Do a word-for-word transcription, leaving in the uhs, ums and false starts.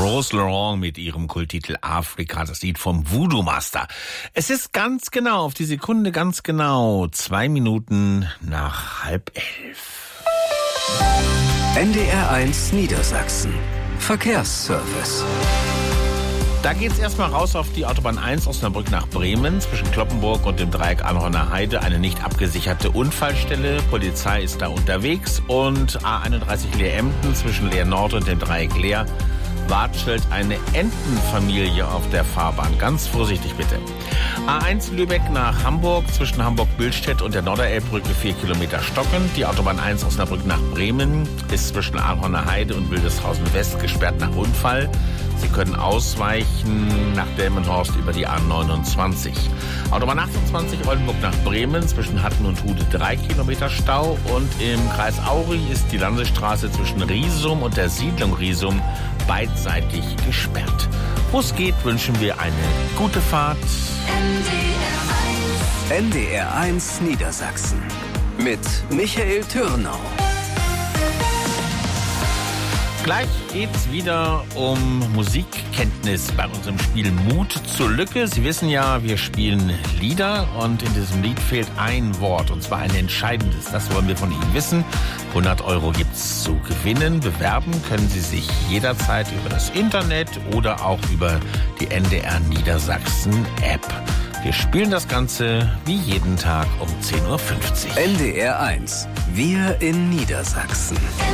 Rose Laurent mit ihrem Kulttitel Afrika, das Lied vom Voodoo Master. Es ist ganz genau, auf die Sekunde ganz genau, zwei Minuten nach halb elf. N D R eins Niedersachsen. Verkehrsservice. Da geht's erstmal raus auf die Autobahn eins Osnabrück nach Bremen. Zwischen Cloppenburg und dem Dreieck Anhorner Heide eine nicht abgesicherte Unfallstelle. Polizei ist da unterwegs. Und A einunddreißig Leer-Emden zwischen Leer Nord und dem Dreieck Leer watschelt eine Entenfamilie auf der Fahrbahn. Ganz vorsichtig bitte. A eins Lübeck nach Hamburg zwischen Hamburg-Billstedt und der Norderelbbrücke vier Kilometer stocken. Die Autobahn eins Osnabrück nach Bremen ist zwischen Anhorner Heide und Wildeshausen West gesperrt nach Unfall. Sie können ausweichen nach Delmenhorst über die A neunundzwanzig. Autobahn achtundzwanzig Oldenburg nach Bremen zwischen Hatten und Hude drei Kilometer Stau. Und im Kreis Auri ist die Landesstraße zwischen Riesum und der Siedlung Riesum beidseitig gesperrt. Wo es geht, wünschen wir eine gute Fahrt. N D R eins Niedersachsen mit Michael Türnau. Gleich geht's wieder um Musikkenntnis bei unserem Spiel Mut zur Lücke. Sie wissen ja, wir spielen Lieder und in diesem Lied fehlt ein Wort, und zwar ein entscheidendes. Das wollen wir von Ihnen wissen. hundert Euro gibt's zu gewinnen. Bewerben können Sie sich jederzeit über das Internet oder auch über die N D R Niedersachsen App. Wir spielen das Ganze wie jeden Tag um zehn Uhr fünfzig. N D R eins. Wir in Niedersachsen.